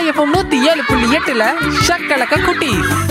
இப்போ 107.8 ஷக்கலக்க குட்டி.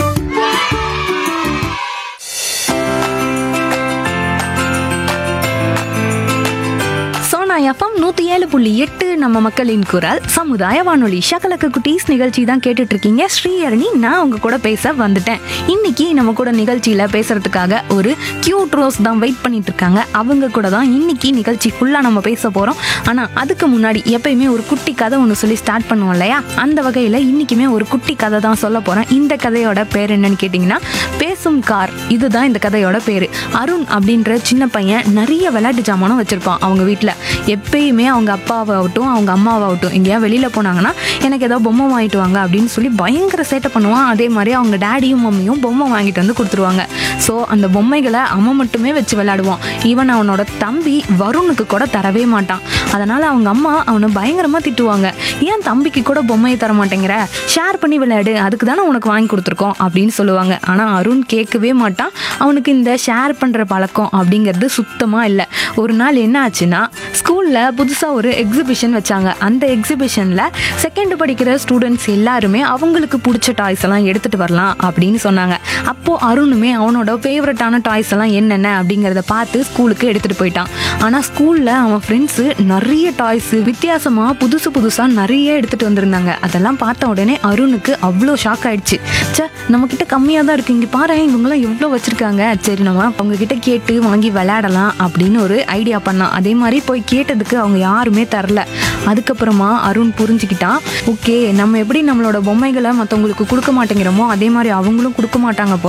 சோனா எஃப்எம் 107.8 நம்ம மக்களின் குரல் சமுதாய வானொலி. ஷக்கலக்க குட்டீஸ் நிகழ்ச்சி தான் கேட்டுட்டு இருக்கீங்க. ஸ்ரீஹரணி நான் உங்க கூட பேச வந்துட்டேன். இன்னைக்கு நம்ம கூட நிகழ்ச்சியில பேசுறதுக்காக ஒரு கியூட் ரோஸ் தான் வெயிட் பண்ணிட்டு இருக்காங்க. அவங்க கூட தான் இன்னைக்கு நிகழ்ச்சி ஃபுல்லா நம்ம பேச போறோம். ஆனா அதுக்கு முன்னாடி எப்பயுமே ஒரு குட்டி கதை ஒன்று சொல்லி ஸ்டார்ட் பண்ணுவோம் இல்லையா? அந்த வகையில இன்னைக்குமே ஒரு குட்டி கதை தான் சொல்ல போறேன். இந்த கதையோட பேர் என்னன்னு கேட்டீங்கன்னா பேசும் கார். இதுதான் இந்த கதையோட பேரு. அருண் அப்படின்ற சின்ன பையன் நிறைய விளையாட்டு ஜாமானும் வச்சிருப்பான் அவங்க வீட்டுல. எப்பயுமே அவங்க அப்பாவாகட்டும் அவங்க அம்மாவாகட்டும் எங்கேயா வெளியில போனாங்கன்னா எனக்கு ஏதோ பொம்மை வாங்கிட்டு வாங்க அப்படின்னு சொல்லி பயங்கர சேட்டை பண்ணுவான். அதே மாதிரி அவங்க டேடியும் மம்மியும் பொம்மை வாங்கிட்டு வந்து கொடுத்துருவாங்க. ஸோ அந்த பொம்மைகளை அவன் மட்டுமே வச்சு விளையாடுவான். ஈவன் அவனோட தம்பி வருணுக்கு கூட தரவே மாட்டான். அதனால அவங்க அம்மா அவனை பயங்கரமா திட்டுவாங்க. ஏன் தம்பிக்கு கூட பொம்மையை தர மாட்டேங்கிற, ஷேர் பண்ணி விளையாடு, அதுக்கு தானே உனக்கு வாங்கி கொடுத்துருக்கோம் அப்படின்னு சொல்லுவாங்க. ஆனா அருண் கேட்கவே மாட்டான். அவனுக்கு இந்த ஷேர் பண்ற பழக்கம் அப்படிங்கிறது சுத்தமா இல்லை. ஒரு நாள் என்ன ஆச்சுன்னா, ஸ்கூல்ல புதுசா ஒரு எக்ஸிபிஷன் வச்சாங்க. அந்த எக்ஸிபிஷன்ல செகண்ட் படிக்கிற ஸ்டூடெண்ட்ஸ் எல்லாருமே அவங்களுக்கு பிடிச்ச டாய்ஸ் எல்லாம் எடுத்துட்டு வரலாம் அப்படின்னு சொன்னாங்க. அப்போ அருணுமே அவனோட ஃபேவரட்டான டாய்ஸ் எல்லாம் என்னென்ன அப்படிங்கிறத பார்த்து ஸ்கூலுக்கு எடுத்துட்டு போயிட்டான். ஆனா ஸ்கூல்ல அவன் ஃப்ரெண்ட்ஸ் நிறைய டாய்ஸ் வித்தியாசமா புதுசா நிறைய எடுத்துட்டு வந்திருந்தாங்க. அதெல்லாம் பார்த்த உடனே அருணுக்கு அவ்வளோ ஷாக் ஆயிடுச்சு. சே, நம்ம கிட்ட கம்மியா தான் இருக்கு, இங்க பாரு இவங்கெல்லாம் எவ்வளோ வச்சிருக்காங்க, சரி நம்ம அவங்க கிட்ட கேட்டு வாங்கி விளையாடலாம் அப்படின்னு ஒரு ஐடியா பண்ணான். அதே மாதிரி போய் கேட்டதுக்கு அவங்க யாருமே தரல. அதுக்கப்புறமா அருண் புரிஞ்சுக்கிட்டான், ஓகே நம்ம எப்படி நம்மளோட பொம்மைகளை மற்றவங்களுக்கு கொடுக்க மாட்டேங்கிறோமோ அதே மாதிரி அவங்களும் கொடுக்க மாட்டாங்க போல.